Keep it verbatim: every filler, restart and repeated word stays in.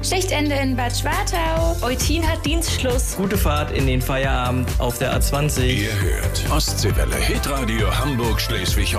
Schichtende in Bad Schwartau. Eutin hat Dienstschluss. Gute Fahrt in den Feierabend auf der A zwanzig. Ihr hört Ostseewelle, Hitradio Hamburg, Schleswig